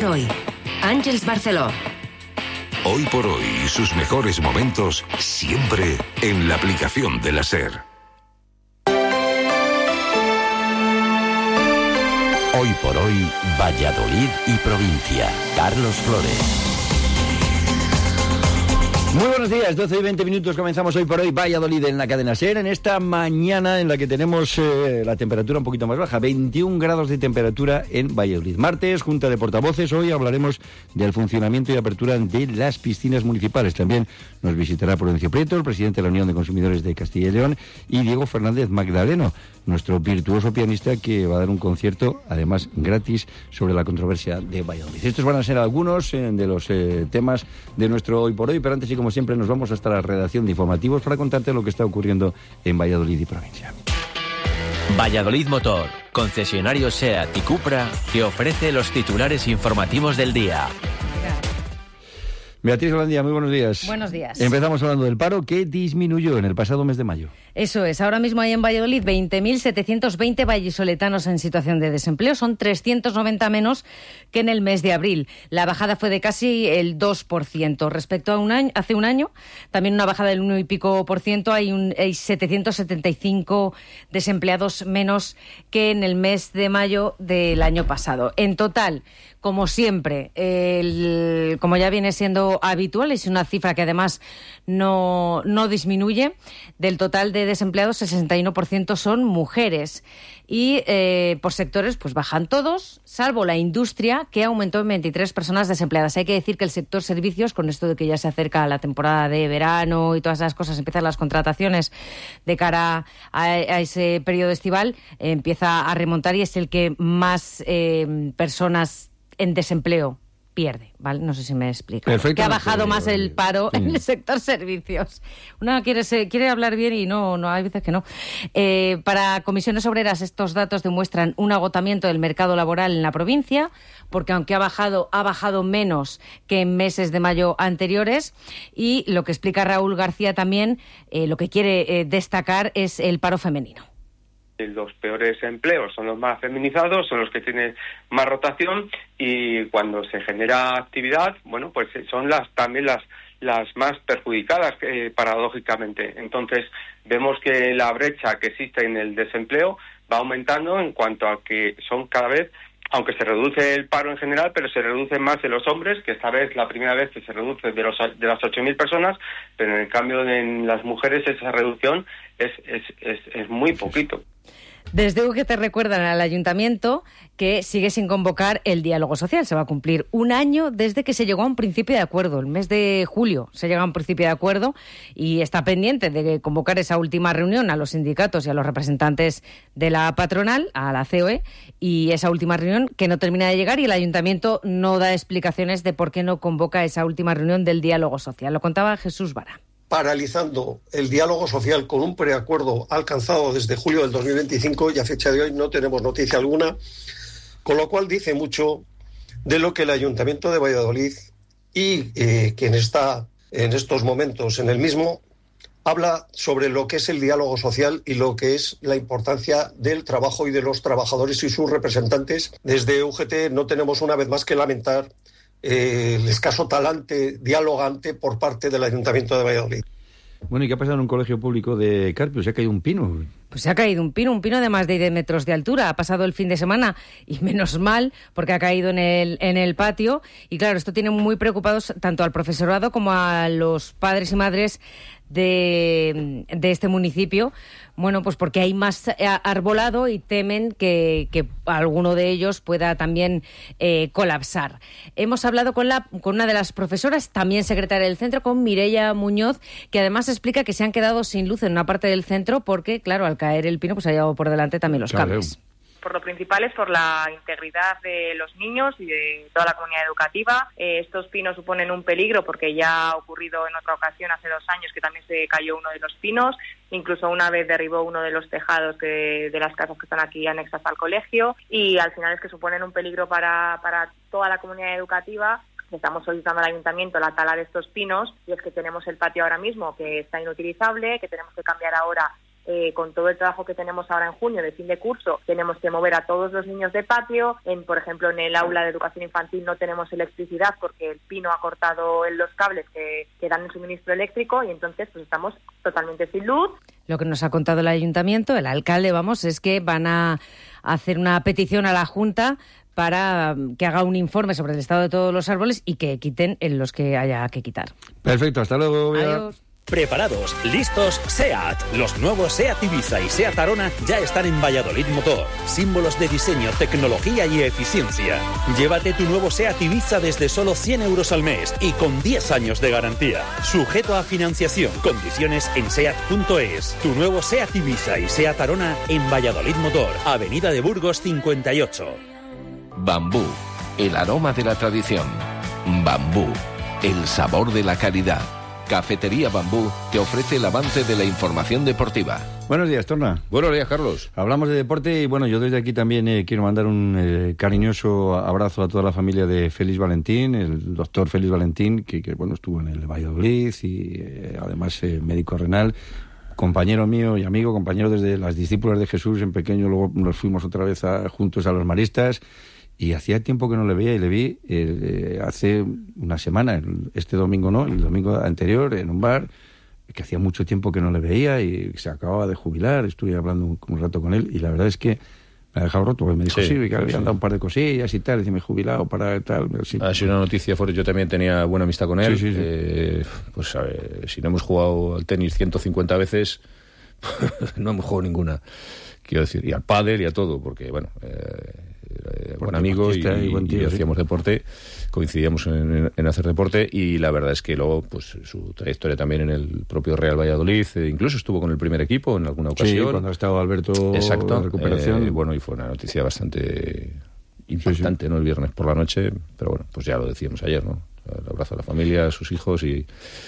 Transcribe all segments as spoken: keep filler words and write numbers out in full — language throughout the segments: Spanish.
hoy. Àngels Barceló. Hoy por hoy, sus mejores momentos siempre en la aplicación de la SER. Hoy por hoy, Valladolid y provincia. Carlos Flores. Muy buenos días, doce y veinte minutos, comenzamos Hoy por Hoy Valladolid en la cadena SER, en esta mañana en la que tenemos eh, la temperatura un poquito más baja, veintiún grados de temperatura en Valladolid. Martes, Junta de Portavoces, hoy hablaremos del funcionamiento y apertura de las piscinas municipales. También nos visitará Prudencio Prieto, el presidente de la Unión de Consumidores de Castilla y León, y Diego Fernández Magdaleno, nuestro virtuoso pianista que va a dar un concierto, además gratis, sobre la controversia de Valladolid. Estos van a ser algunos eh, de los eh, temas de nuestro Hoy por Hoy, pero antes y como siempre nos vamos hasta la redacción de informativos para contarte lo que está ocurriendo en Valladolid y provincia. Valladolid Motor, concesionario SEAT y Cupra, que ofrece los titulares informativos del día. Beatriz Holandía, muy buenos días. Buenos días. Empezamos hablando del paro que disminuyó en el pasado mes de mayo. Eso es, ahora mismo hay en Valladolid veinte mil setecientos veinte vallisoletanos en situación de desempleo, son trescientos noventa menos que en el mes de abril. La bajada fue de casi el dos por ciento. Respecto a un año, hace un año, también una bajada del uno y pico por ciento, hay, un, hay setecientos setenta y cinco desempleados menos que en el mes de mayo del año pasado. En total, como siempre, el, como ya viene siendo habitual, es una cifra que además no, no disminuye, del total de desempleados, el sesenta y uno por ciento son mujeres. Y eh, por sectores, pues bajan todos, salvo la industria, que aumentó en veintitrés personas desempleadas. Hay que decir que el sector servicios, con esto de que ya se acerca la temporada de verano y todas esas cosas, empiezan las contrataciones de cara a, a ese periodo estival, eh, empieza a remontar y es el que más eh, personas en desempleo pierde, ¿vale? No sé si me explico. Que ha bajado más el paro sí. en el sector servicios. Una quiere ser, quiere hablar bien y no, no hay veces que no. Eh, para Comisiones Obreras estos datos demuestran un agotamiento del mercado laboral en la provincia, porque aunque ha bajado, ha bajado menos que en meses de mayo anteriores. Y lo que explica Raúl García también, eh, lo que quiere eh, destacar es el paro femenino. Los peores empleos son los más feminizados, son los que tienen más rotación y cuando se genera actividad, bueno, pues son las también las las más perjudicadas, eh, paradójicamente. Entonces, vemos que la brecha que existe en el desempleo va aumentando en cuanto a que son cada vez, aunque se reduce el paro en general, pero se reduce más en los hombres, que esta vez la primera vez que se reduce de los de las ocho mil personas, pero en el cambio en las mujeres esa reducción es es es, es muy poquito. Desde U G T recuerdan al Ayuntamiento que sigue sin convocar el diálogo social. Se va a cumplir un año desde que se llegó a un principio de acuerdo. El mes de julio se llega a un principio de acuerdo y está pendiente de convocar esa última reunión a los sindicatos y a los representantes de la patronal, a la C O E, y esa última reunión que no termina de llegar y el Ayuntamiento no da explicaciones de por qué no convoca esa última reunión del diálogo social. Lo contaba Jesús Vara. Paralizando el diálogo social con un preacuerdo alcanzado desde julio del dos mil veinticinco y a fecha de hoy no tenemos noticia alguna, con lo cual dice mucho de lo que el Ayuntamiento de Valladolid y eh, quien está en estos momentos en el mismo habla sobre lo que es el diálogo social y lo que es la importancia del trabajo y de los trabajadores y sus representantes. Desde U G T no tenemos una vez más que lamentar Eh, el escaso talante dialogante por parte del Ayuntamiento de Valladolid. Bueno, ¿y qué ha pasado en un colegio público de Carpio? ¿Se ha caído un pino? Pues se ha caído un pino, un pino de más de diez metros de altura. Ha pasado el fin de semana y menos mal porque ha caído en el, en el patio. Y claro, esto tiene muy preocupados tanto al profesorado como a los padres y madres de, de este municipio. Bueno, pues porque hay más arbolado y temen que, que alguno de ellos pueda también eh, colapsar. Hemos hablado con, la, con una de las profesoras, también secretaria del centro, con Mireia Muñoz, que además explica que se han quedado sin luz en una parte del centro porque, claro, al caer el pino pues ha llevado por delante también los claro. cables. Por lo principal es por la integridad de los niños y de toda la comunidad educativa. Eh, estos pinos suponen un peligro porque ya ha ocurrido en otra ocasión, hace dos años, que también se cayó uno de los pinos. Incluso una vez derribó uno de los tejados de, de las casas que están aquí anexas al colegio. Y al final es que suponen un peligro para, para toda la comunidad educativa. Estamos solicitando al Ayuntamiento la tala de estos pinos y es que tenemos el patio ahora mismo que está inutilizable, que tenemos que cambiar ahora eh, con todo el trabajo que tenemos ahora en junio de fin de curso, tenemos que mover a todos los niños de patio. En, por ejemplo, en el aula de educación infantil no tenemos electricidad porque el pino ha cortado en los cables que, que dan el suministro eléctrico y entonces pues estamos totalmente sin luz. Lo que nos ha contado el ayuntamiento, el alcalde, vamos, es que van a hacer una petición a la Junta para que haga un informe sobre el estado de todos los árboles y que quiten en los que haya que quitar. Perfecto, hasta luego. Adiós. Preparados, listos, SEAT. Los nuevos SEAT Ibiza y SEAT Arona ya están en Valladolid Motor. Símbolos de diseño, tecnología y eficiencia. Llévate tu nuevo SEAT Ibiza desde solo cien euros al mes y con diez años de garantía. Sujeto a financiación. Condiciones en seat punto es. Tu nuevo SEAT Ibiza y SEAT Arona en Valladolid Motor. Avenida de Burgos cincuenta y ocho. Bambú, el aroma de la tradición. Bambú, el sabor de la calidad. Cafetería Bambú te ofrece el avance de la información deportiva. Buenos días, Torna. Buenos días, Carlos. Hablamos de deporte y bueno, yo desde aquí también eh, quiero mandar un eh, cariñoso abrazo a toda la familia de Félix Valentín, el doctor Félix Valentín, que, que bueno, estuvo en el Valladolid y eh, además eh, médico renal, compañero mío y amigo, compañero desde las discípulas de Jesús en pequeño, luego nos fuimos otra vez a, juntos a los maristas. Y hacía tiempo que no le veía y le vi eh, hace una semana, este domingo no, el domingo anterior, en un bar, que hacía mucho tiempo que no le veía y se acababa de jubilar. Estuve hablando un, un rato con él y la verdad es que me ha dejado roto, porque me dijo, sí, sí que habían sí. dado un par de cosillas y tal, y me he jubilado para tal. Sí. Ha sido una noticia fuerte, yo también tenía buena amistad con él. Sí, sí, sí. Eh, pues a ver, si no hemos jugado al tenis ciento cincuenta veces, no hemos jugado ninguna, quiero decir, y al pádel y a todo, porque bueno... Eh, Eh, buen amigo y, y, buen tío, y hacíamos sí. deporte, coincidíamos en, en hacer deporte y la verdad es que luego pues su trayectoria también en el propio Real Valladolid, eh, incluso estuvo con el primer equipo en alguna ocasión. Sí, cuando ha estado Alberto Exacto, en recuperación. Eh, bueno, y fue una noticia bastante impactante, sí, sí. ¿no? El viernes por la noche, pero bueno, pues ya lo decíamos ayer, ¿no? El abrazo a la familia, a sus hijos y...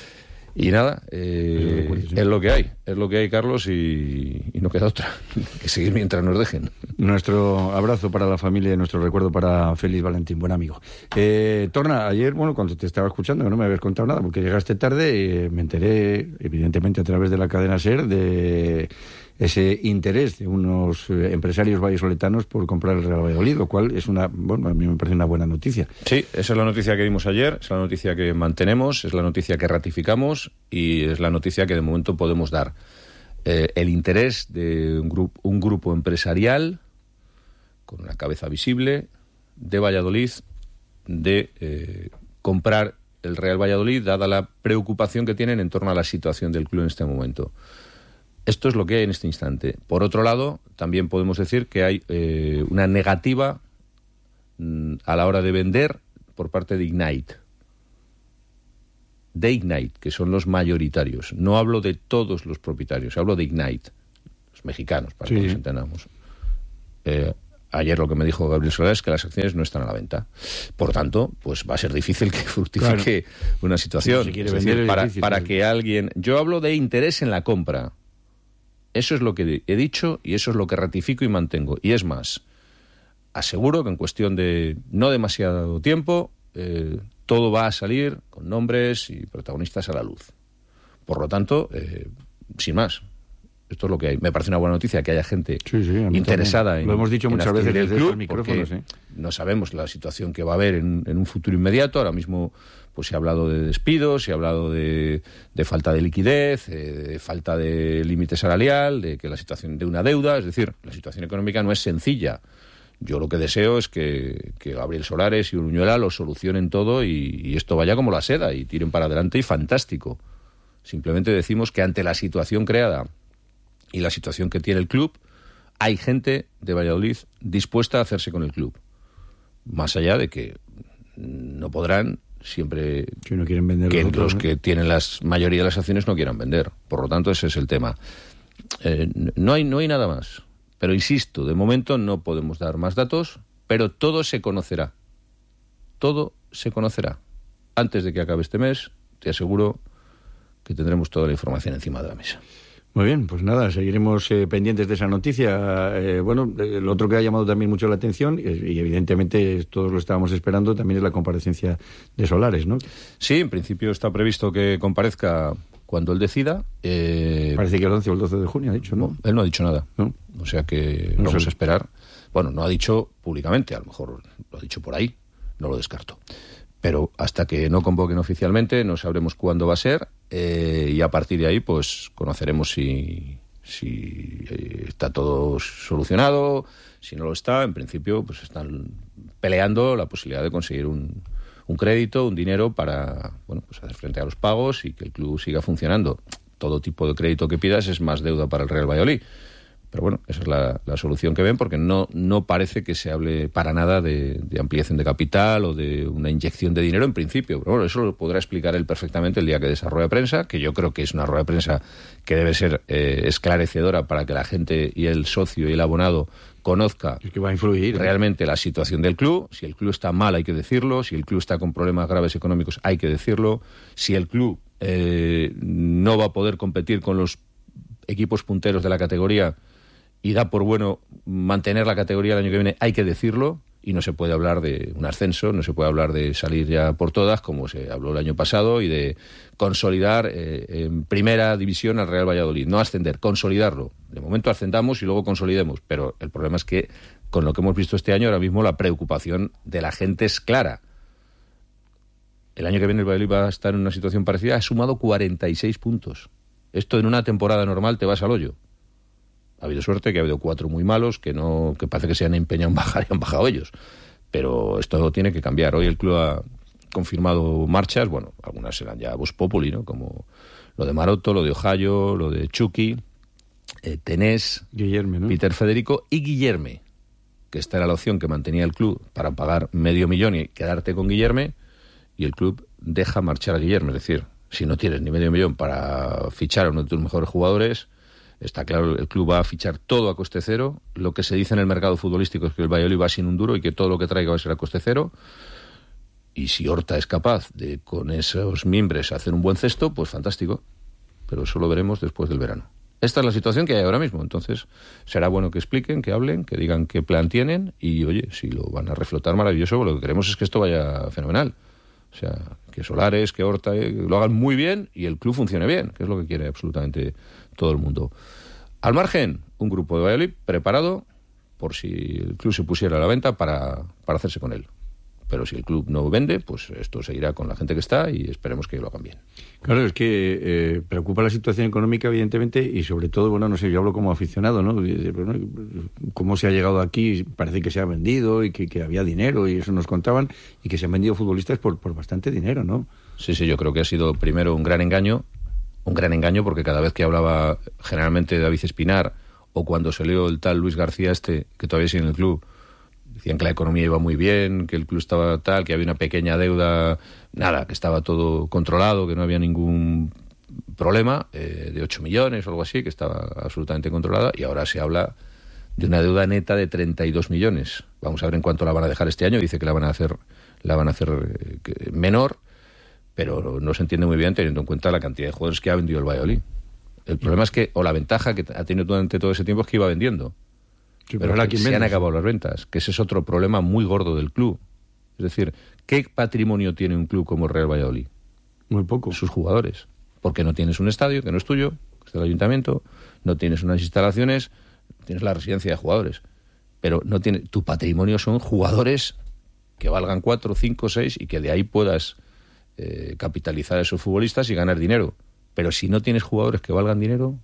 Y nada, eh, es, sí. es lo que hay, es lo que hay, Carlos, y, y no queda otra que seguir mientras nos dejen. Nuestro abrazo para la familia y nuestro recuerdo para Félix Valentín, buen amigo. Eh, Torna, ayer, bueno, cuando te estaba escuchando, no me habías contado nada, porque llegaste tarde y eh, me enteré, evidentemente a través de la cadena SER, de ese interés de unos eh, empresarios vallisoletanos por comprar el Real Valladolid, lo cual es una, bueno, a mí me parece una buena noticia. Sí, esa es la noticia que dimos ayer, es la noticia que mantenemos, es la noticia que ratificamos y es la noticia que de momento podemos dar. Eh, el interés de un, grup, un grupo empresarial con una cabeza visible de Valladolid de eh, comprar el Real Valladolid, dada la preocupación que tienen en torno a la situación del club en este momento. Esto es lo que hay en este instante. Por otro lado, también podemos decir que hay eh, una negativa mm, a la hora de vender por parte de Ignite. De Ignite, que son los mayoritarios. No hablo de todos los propietarios, hablo de Ignite, los mexicanos, para sí. que nos entendamos. Eh, ayer lo que me dijo Gabriel Solá es que las acciones no están a la venta. Por tanto, pues va a ser difícil que fructifique claro. una situación. Si quiere es vender decir, para, difícil, para sí. que alguien... Yo hablo de interés en la compra. Eso es lo que he dicho y eso es lo que ratifico y mantengo. Y es más, aseguro que en cuestión de no demasiado tiempo, eh, todo va a salir con nombres y protagonistas a la luz. Por lo tanto, eh, sin más, esto es lo que hay. Me parece una buena noticia que haya gente sí, sí, interesada en, lo hemos dicho en muchas veces el desde club, estos micrófonos, porque ¿eh? No sabemos la situación que va a haber en, en un futuro inmediato. Ahora mismo pues se ha hablado de despidos, se ha hablado de, de falta de liquidez, eh, de falta de límite salarial, de que la situación de una deuda, es decir, la situación económica no es sencilla. Yo lo que deseo es que, que Gabriel Solares y Uruñuela lo solucionen todo y, y esto vaya como la seda y tiren para adelante y fantástico. Simplemente decimos que ante la situación creada y la situación que tiene el club, hay gente de Valladolid dispuesta a hacerse con el club. Más allá de que no podrán siempre si no quieren vender que los, otros, los ¿no? que tienen la mayoría de las acciones no quieran vender. Por lo tanto, ese es el tema. Eh, no hay, no hay nada más. Pero insisto, de momento no podemos dar más datos, pero todo se conocerá. Todo se conocerá. Antes de que acabe este mes, te aseguro que tendremos toda la información encima de la mesa. Muy bien, pues nada, seguiremos eh, pendientes de esa noticia. Eh, bueno, eh, lo otro que ha llamado también mucho la atención, eh, y evidentemente todos lo estábamos esperando, también es la comparecencia de Solares, ¿no? Sí, en principio está previsto que comparezca cuando él decida. Eh, Parece que el once o el doce de junio ha dicho, ¿no? Él no ha dicho nada. ¿No? O sea que No vamos sé. a esperar. Bueno, no ha dicho públicamente, a lo mejor lo ha dicho por ahí, no lo descarto. Pero hasta que no convoquen oficialmente no sabremos cuándo va a ser eh, y a partir de ahí pues conoceremos si, si eh, está todo solucionado, si no lo está. En principio pues están peleando la posibilidad de conseguir un, un crédito, un dinero para bueno pues hacer frente a los pagos y que el club siga funcionando. Todo tipo de crédito que pidas es más deuda para el Real Valladolid. Pero bueno, esa es la, la solución que ven, porque no, no parece que se hable para nada de, de ampliación de capital o de una inyección de dinero en principio. Pero bueno, eso lo podrá explicar él perfectamente el día que dé esa rueda de prensa, que yo creo que es una rueda de prensa que debe ser eh, esclarecedora para que la gente y el socio y el abonado conozca es que va a influir, ¿eh? realmente la situación del club. Si el club está mal hay que decirlo, si el club está con problemas graves económicos hay que decirlo, si el club eh, no va a poder competir con los equipos punteros de la categoría y da por bueno mantener la categoría el año que viene, hay que decirlo, y no se puede hablar de un ascenso, no se puede hablar de salir ya por todas, como se habló el año pasado, y de consolidar eh, en primera división al Real Valladolid. No ascender, consolidarlo. De momento ascendamos y luego consolidemos, pero el problema es que con lo que hemos visto este año, ahora mismo la preocupación de la gente es clara. El año que viene el Valladolid va a estar en una situación parecida, ha sumado cuarenta y seis puntos. Esto en una temporada normal te vas al hoyo. Ha habido suerte, que ha habido cuatro muy malos, que no que parece que se han empeñado en bajar y han bajado ellos. Pero esto tiene que cambiar. Hoy el club ha confirmado marchas, bueno, algunas serán ya vox populi, ¿no? Como lo de Maroto, lo de Ojallo, lo de Chucky, eh, Tenés, Guillerme, ¿no? Peter Federico y Guillerme, que esta era la opción que mantenía el club para pagar medio millón y quedarte con Guillerme, y el club deja marchar a Guillerme. Es decir, si no tienes ni medio millón para fichar a uno de tus mejores jugadores, está claro, el club va a fichar todo a coste cero. Lo que se dice en el mercado futbolístico es que el Valladolid va sin un duro y que todo lo que traiga va a ser a coste cero. Y si Horta es capaz de, con esos mimbres, hacer un buen cesto, pues fantástico. Pero eso lo veremos después del verano. Esta es la situación que hay ahora mismo. Entonces, será bueno que expliquen, que hablen, que digan qué plan tienen. Y, oye, si lo van a reflotar, maravilloso. Lo que queremos es que esto vaya fenomenal. O sea, que Solares, que Horta eh, lo hagan muy bien y el club funcione bien, que es lo que quiere absolutamente todo el mundo. Al margen, un grupo de Valladolid preparado por si el club se pusiera a la venta para, para hacerse con él. Pero si el club no vende, pues esto seguirá con la gente que está y esperemos que lo hagan bien. Claro, es que eh, preocupa la situación económica, evidentemente, y sobre todo, bueno, no sé, yo hablo como aficionado, ¿no? Bueno, cómo se ha llegado aquí, parece que se ha vendido y que, que había dinero, y eso nos contaban, y que se han vendido futbolistas por, por bastante dinero, ¿no? Sí, sí, yo creo que ha sido primero un gran engaño, un gran engaño porque cada vez que hablaba generalmente David Espinar, o cuando salió el tal Luis García este, que todavía sigue en el club, decían que la economía iba muy bien, que el club estaba tal, que había una pequeña deuda, nada, que estaba todo controlado, que no había ningún problema, eh, de ocho millones o algo así, que estaba absolutamente controlada, y ahora se habla de una deuda neta de treinta y dos millones. Vamos a ver en cuánto la van a dejar este año. Dice que la van a hacer, la van a hacer eh, menor, pero no se entiende muy bien teniendo en cuenta la cantidad de jugadores que ha vendido el Valladolid. El problema es que, o la ventaja que ha tenido durante todo ese tiempo es que iba vendiendo. Sí, pero ahora que se han acabado las ventas, que ese es otro problema muy gordo del club. Es decir, ¿qué patrimonio tiene un club como el Real Valladolid? Muy poco. Sus jugadores. Porque no tienes un estadio, que no es tuyo, que es del ayuntamiento, no tienes unas instalaciones, tienes la residencia de jugadores. Pero no tiene, tu patrimonio son jugadores que valgan cuatro, cinco, seis y que de ahí puedas eh, capitalizar a esos futbolistas y ganar dinero. Pero si no tienes jugadores que valgan dinero,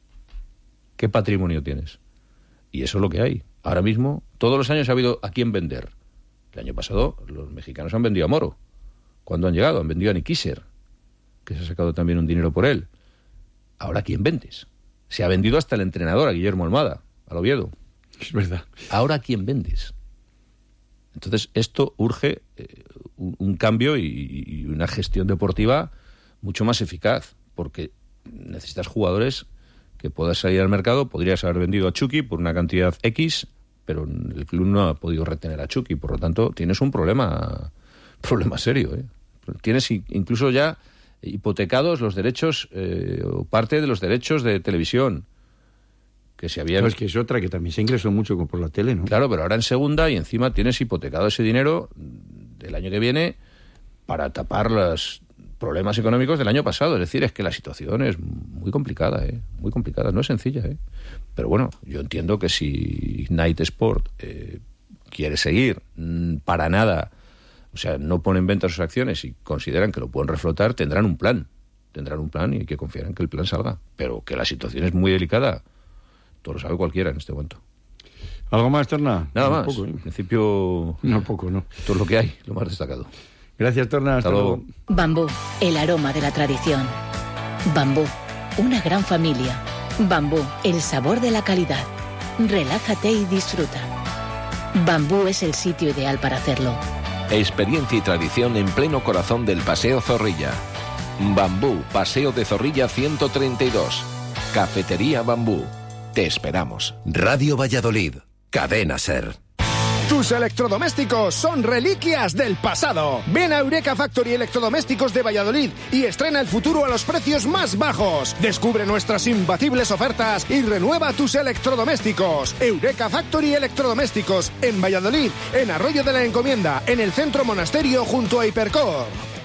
¿qué patrimonio tienes? Y eso es lo que hay. Ahora mismo, todos los años ha habido a quién vender. El año pasado, los mexicanos han vendido a Moro. ¿Cuándo han llegado? Han vendido a Nikíser, que se ha sacado también un dinero por él. Ahora, ¿a quién vendes? Se ha vendido hasta el entrenador, a Guillermo Almada, al Oviedo. Es verdad. Ahora, ¿a quién vendes? Entonces, esto urge eh, un, un cambio y, y una gestión deportiva mucho más eficaz, porque necesitas jugadores que puedas salir al mercado. Podrías haber vendido a Chucky por una cantidad X, pero el club no ha podido retener a Chucky, por lo tanto tienes un problema problema serio, ¿eh? Tienes incluso ya hipotecados los derechos eh, o parte de los derechos de televisión que se habían... No, es que es otra que también se ingresó mucho por la tele, ¿no? Claro, pero ahora en segunda y encima tienes hipotecado ese dinero del año que viene para tapar las problemas económicos del año pasado. Es decir, es que la situación es muy complicada, ¿eh? Muy complicada, no es sencilla, ¿eh? Pero bueno, yo entiendo que si Night Sport eh, quiere seguir, mmm, para nada, o sea, no ponen en venta sus acciones y consideran que lo pueden reflotar, tendrán un plan. Tendrán un plan y hay que confiar en que el plan salga. Pero que la situación es muy delicada, todo lo sabe cualquiera en este momento. ¿Algo más, Torna? Nada no más. Poco, ¿eh? En principio... No poco, no. Esto es lo que hay, lo más destacado. Gracias, Torna. Hasta, Hasta luego. luego. Bambú, el aroma de la tradición. Bambú, una gran familia. Bambú, el sabor de la calidad. Relájate y disfruta. Bambú es el sitio ideal para hacerlo. Experiencia y tradición en pleno corazón del Paseo Zorrilla. Bambú, Paseo de Zorrilla ciento treinta y dos. Cafetería Bambú. Te esperamos. Radio Valladolid, Cadena SER. Tus electrodomésticos son reliquias del pasado. Ven a Eureka Factory Electrodomésticos de Valladolid y estrena el futuro a los precios más bajos. Descubre nuestras imbatibles ofertas y renueva tus electrodomésticos. Eureka Factory Electrodomésticos en Valladolid, en Arroyo de la Encomienda, en el Centro Monasterio junto a Hipercor.